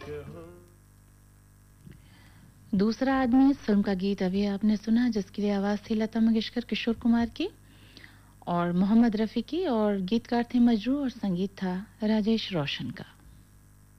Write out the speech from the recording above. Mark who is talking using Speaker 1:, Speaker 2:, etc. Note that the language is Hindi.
Speaker 1: दूसरा आदमी इस फिल्म का गीत अभी आपने सुना, जिसकी आवाज थी लता मंगेशकर, किशोर कुमार की और मोहम्मद रफी की, और गीतकार थे मजरू और संगीत था राजेश रोशन का।